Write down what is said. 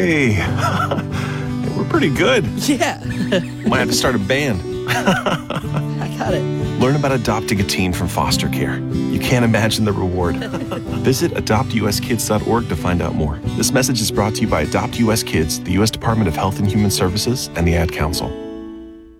Hey, we're pretty good. Yeah. Might have to start a band. I got it. Learn about adopting a teen from foster care. You can't imagine the reward. Visit adoptuskids.org to find out more. This message is brought to you by Adopt US Kids, the U.S. Department of Health and Human Services, and the Ad Council.